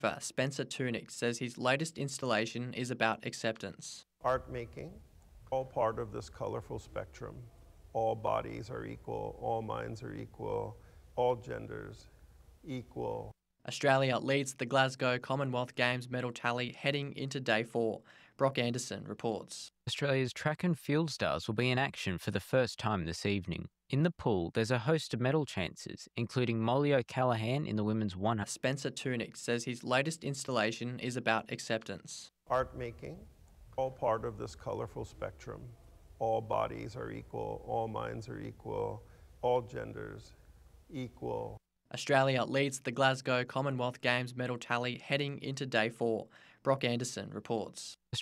Spencer Tunick says his latest installation is about acceptance. Art making, all part of this colorful spectrum. All bodies are equal, all minds are equal, all genders equal. Australia leads the Glasgow Commonwealth Games medal tally heading into day 4. Brock Anderson reports. Australia's track and field stars will be in action for the first time this evening. In the pool, there's a host of medal chances, including Molly O'Callaghan in the women's 100. Spencer Tunick says his latest installation is about acceptance. Art making, all part of this colorful spectrum. All bodies are equal, all minds are equal, all genders equal. Australia leads the Glasgow Commonwealth Games medal tally heading into day 4. Brock Anderson reports.